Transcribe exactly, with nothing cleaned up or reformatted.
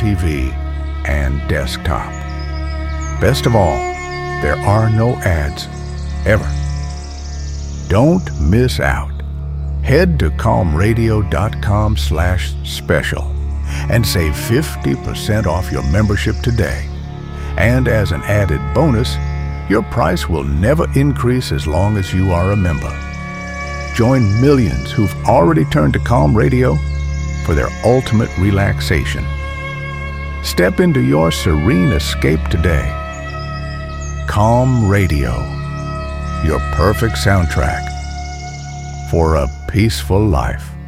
T V and desktop. Best of all, there are no ads, ever. Don't miss out. Head to calm radio dot com slash special and save fifty percent off your membership today. And as an added bonus, your price will never increase as long as you are a member. Join millions who've already turned to Calm Radio for their ultimate relaxation. Step into your serene escape today. Calm Radio, your perfect soundtrack for a peaceful life.